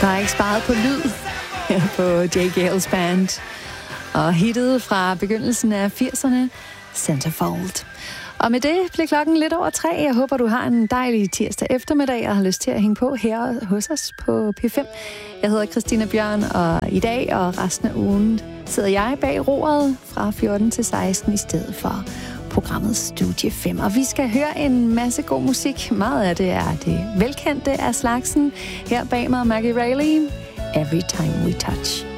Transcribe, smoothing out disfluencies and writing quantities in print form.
Der er ikke sparet på lyd her på J. Gales band. Og hittet fra begyndelsen af 80'erne, Centerfold. Og med det bliver klokken lidt over 3. Jeg håber, du har en dejlig tirsdag eftermiddag og har lyst til at hænge på her hos os på P5. Jeg hedder Christina Bjørn, og i dag og resten af ugen sidder jeg bag roret fra 14 til 16 i stedet for programmet Studie 5. Og vi skal høre en masse god musik. Meget af det er det velkendte af slagsen. Her bag mig Maggie Reilly, Every Time We Touch.